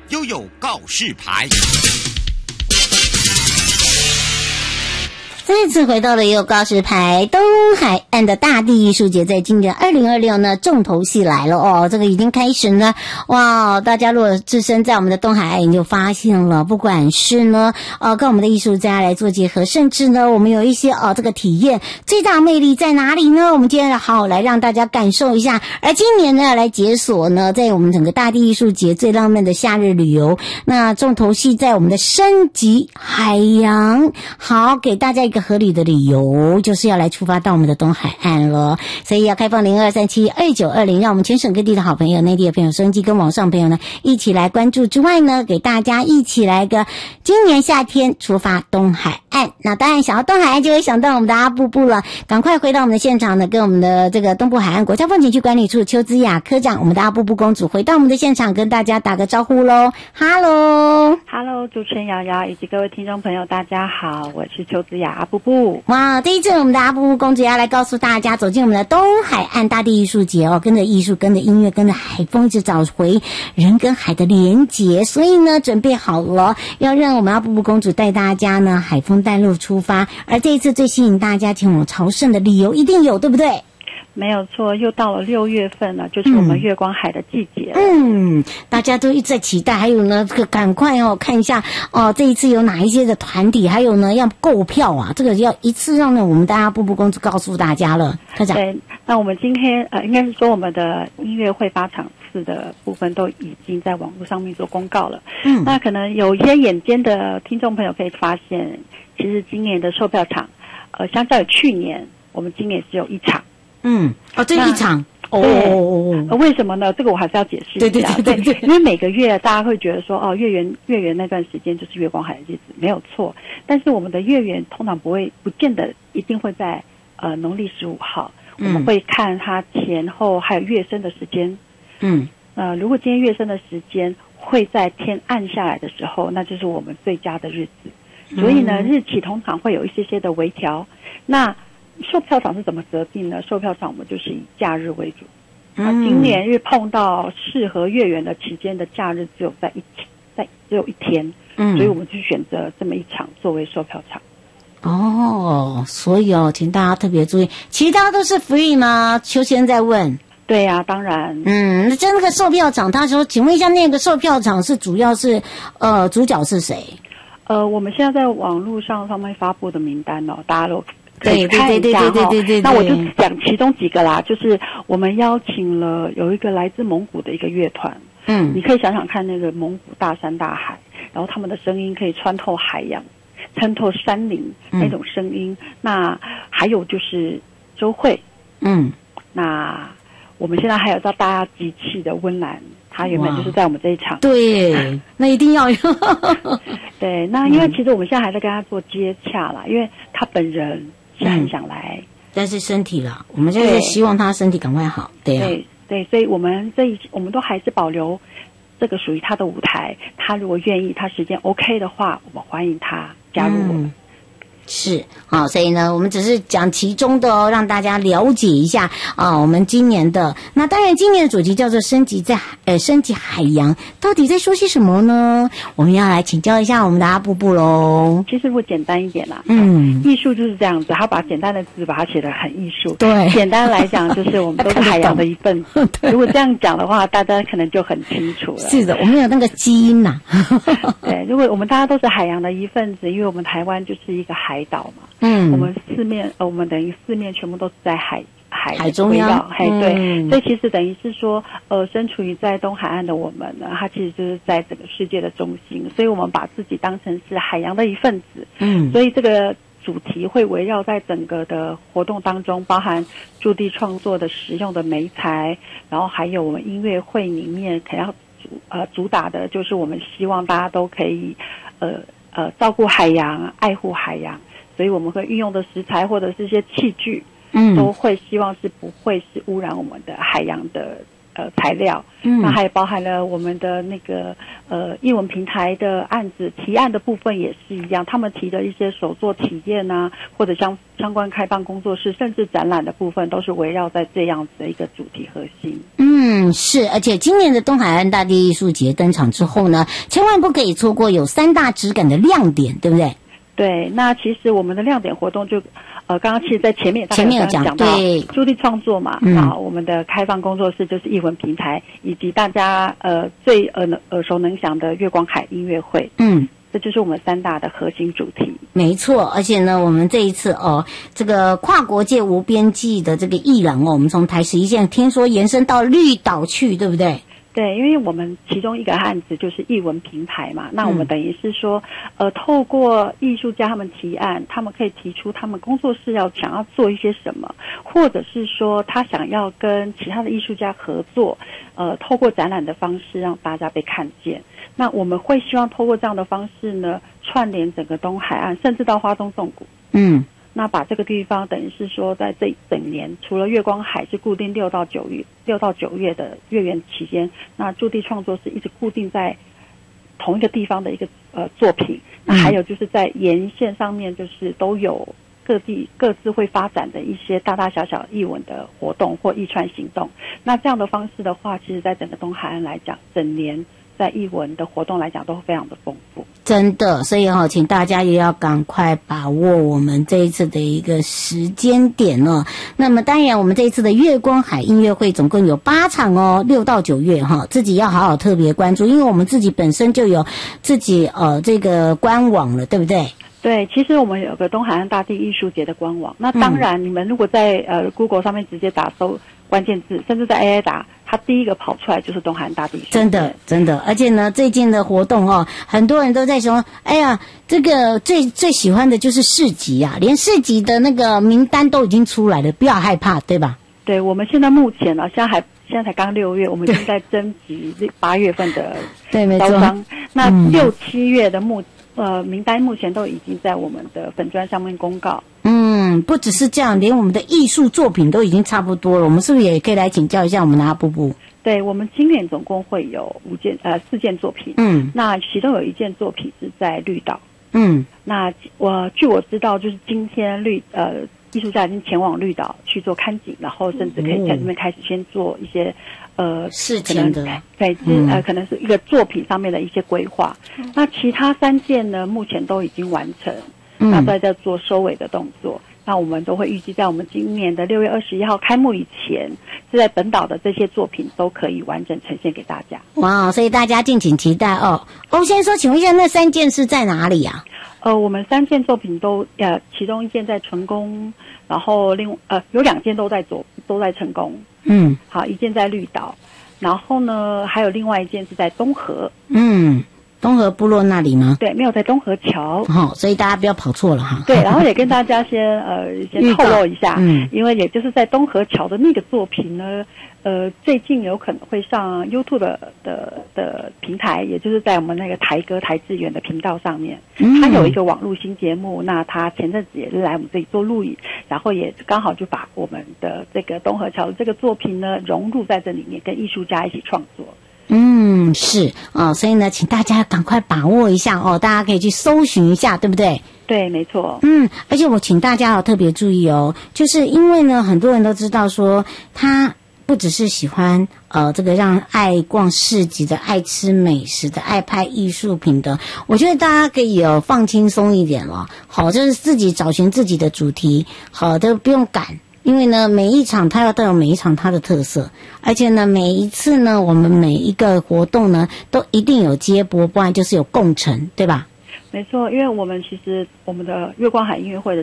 悠悠告示牌。 再次回到了悠悠告示牌，东海岸的大地艺术节在今年2026呢，重头戏来了哦，这个已经开始呢，哇！大家如果置身在我们的东海岸，你就发现了，不管是呢，跟我们的艺术家来做结合，甚至呢，我们有一些这个体验，最大魅力在哪里呢？我们今天好来让大家感受一下。而今年呢，来解锁呢，在我们整个大地艺术节最浪漫的夏日旅游，那重头戏在我们的升级海洋，好，给大家一个合理的理由，就是要来出发到我们的东海岸了，所以要开放02372920，让我们全省各地的好朋友、内地的朋友、收音机跟网上朋友呢，一起来关注之外呢，给大家一起来个今年夏天出发东海岸。那当然想到东海岸就会想到我们的阿布布了，赶快回到我们的现场呢，跟我们的这个东部海岸国家风景区管理处邱姿雅科长，我们的阿布布公主回到我们的现场，跟大家打个招呼咯。 Hello，主持人瑶瑶以及各位听众朋友，大家好，我是邱姿雅阿布布。 哇，这一次我们的阿布布公主要来告诉大家，走进我们的东海岸大地艺术节哦，跟着艺术，跟着音乐，跟着海风，一直找回人跟海的连结。所以呢，准备好了，要让我们阿布布公主带大家呢海风带路出发。而这一次最吸引大家前往朝圣的理由一定有，对不对？ 没有错，又到了6月份了，就是我们月光海的季节了。 大家都一直在期待，还有呢，这个赶快看一下这一次有哪一些的团体，还有呢要购票啊，这个要一次让我们大家布布公主告诉大家了。科长， 对，那我们今天应该是说我们的音乐会发场次的部分都已经在网络上面做公告了。那可能有一些眼尖的听众朋友可以发现，其实今年的售票场相较于去年，我们今年只有一场。 这一场为什么呢？这个我还是要解释一下。对，因为每个月大家会觉得说，月圆那段时间就是月光海的日子，没有错。但是我们的月圆通常不见得一定会在农历15号，我们会看它前后还有月升的时间。如果今天月升的时间会在天暗下来的时候，那就是我们最佳的日子。所以呢，日期通常会有一些的微调。那售票场是怎么择定呢？售票场我们就是以假日为主。今年日碰到适合月圆的期间的假日只有只有一天，所以我们就选择这么一场作为售票场。 所以请大家特别注意，其他都是 free 吗？邱先生在问。 对呀，当然。 那这个售票场，他说，请问一下，那个售票场是主要是主角是谁？ 我们现在在网络上面发布的名单大家都可以看一下对。那我就讲其中几个啦，就是我们邀请了有一个来自蒙古的一个乐团，你可以想想看那个蒙古大山大海，然后他们的声音可以穿透海洋，穿透山林那种声音。那还有就是周慧，那我们现在还有叫大家集气的温岚，他原本就是在我们这一场。 对，那一定要有。 对，那因为其实我们现在还在跟他做接洽啦，因为他本人是很想来， 但是身体啦，我们现在希望他身体赶快好。对， 所以我们都还是保留这个属于他的舞台。他如果愿意，他时间 OK 的话，我们欢迎他加入我们。 是所以呢，我们只是讲其中的让大家了解一下我们今年的，那当然今年的主题叫做升级海洋，到底在说些什么呢？我们要来请教一下我们的阿布布咯。 其实如果简单一点啦，艺术就是这样子，他把简单的字把它写得很艺术。对，简单来讲就是我们都是海洋的一份子。如果这样讲的话，大家可能就很清楚了。 是的，我们有那个基因呐。 对，如果我们大家都是海洋的一份子，因为我们台湾就是一个海岛嘛，我们我们等于四面全部都是在海中央， 对，所以其实等于是说，身处于在东海岸的我们呢，它其实就是在整个世界的中心，所以我们把自己当成是海洋的一份子，所以这个主题会围绕在整个的活动当中，包含驻地创作的实用的媒材，然后还有我们音乐会里面可能要主打的就是我们希望大家都可以照顾海洋，爱护海洋，所以我们会运用的食材或者是一些器具，都会希望是不会是污染我们的海洋的材料，那还包含了我们的那个艺文平台的案子提案的部分也是一样，他们提的一些手作体验啊，或者相关开放工作室，甚至展览的部分，都是围绕在这样子的一个主题核心。 是，而且今年的东海岸大地艺术节登场之后呢，千万不可以错过有3大质感的亮点，对不对？ 对，那其实我们的亮点活动就刚刚其实在前面有讲到驻地创作嘛，那我们的开放工作室就是艺文平台，以及大家最耳熟能详的月光海音乐会。这就是我们3大的核心主题。 没错，而且呢，我们这一次这个跨国界无边际的这个艺廊我们从台11线听说延伸到绿岛去，对不对？ 对，因为我们其中一个案子就是艺文平台嘛，那我们等于是说，透过艺术家他们提案，他们可以提出他们工作室想要做一些什么，或者是说他想要跟其他的艺术家合作，透过展览的方式让大家被看见。那我们会希望透过这样的方式呢，串联整个东海岸，甚至到花东纵谷。那把这个地方等于是说，在这一整年，除了月光海是固定6到9月的月圆期间，那驻地创作是一直固定在同一个地方的一个作品。那还有就是在沿线上面，就是都有各自会发展的一些大大小小艺文的活动或艺串行动。那这样的方式的话，其实在整个东海岸来讲，整年在艺文的活动来讲都非常的丰富， 真的，所以请大家也要赶快把握我们这一次的一个时间点哦。那么当然我们这一次的月光海音乐会总共有8场6到9月自己要好好特别关注，因为我们自己本身就有自己这个官网了，对不对？ 对，其实我们有个东海岸大地艺术节的官网，那当然你们如果在Google 上面直接打搜关键字，甚至在 AI 打，它第一个跑出来就是东海岸大地艺术节。 真的，而且呢，最近的活动很多人都在说，哎呀，这个最喜欢的就是市集啊，连市集的那个名单都已经出来了，不要害怕，对吧？ 对，我们现在目前呢，现在才刚6月，我们已经在征集8月份的招商，那6、7月的名单目前都已经在我们的粉专上面公告。 不只是这样，连我们的艺术作品都已经差不多了。我们是不是也可以来请教一下我们的阿布布？ 对，我们今年总共会有4件作品。那其中有1件作品是在绿岛。那据我知道，就是今天艺术家已经前往绿岛去做看景，然后甚至可以在那边开始先做一些事情的可能是一个作品上面的一些规划。那其他3件呢，目前都已经完成，那都在做收尾的动作。那我们都会预计在我们今年的6月21号开幕以前，是在本岛的这些作品都可以完整呈现给大家。 哇，所以大家敬请期待哦。欧先生，请问一下，那3件是在哪里啊？ 我们3件作品都其中1件在成功，然后有2件都在成功。好，1件在绿岛，然后呢还有另外1件是在东河。 东河部落那里吗？ 对，没有在东河桥。 所以大家不要跑错了哈。 对，然后也跟大家先透露一下，因为也就是在东河桥的那个作品呢，最近有可能会上 YouTube 的平台，也就是在我们那个台志远的频道上面，他有一个网络新节目。那他前阵子也是来我们这里做录影，然后也刚好就把我们的这个东河桥的这个作品呢融入在这里面，跟艺术家一起创作。 是所以呢，请大家赶快把握一下大家可以去搜寻一下，对不对？ 对，没错。 而且我请大家特别注意就是因为呢，很多人都知道说他不只是喜欢这个让爱逛市集的、爱吃美食的、爱拍艺术品的，我觉得大家可以放轻松一点了。好，就是自己找寻自己的主题，好的不用赶。因为呢，每一场它都有每一场它的特色，而且呢，每一次呢，我们每一个活动呢，都一定有接驳，不然就是有共乘，对吧？ 没错，因为我们其实我们的月光海音乐会的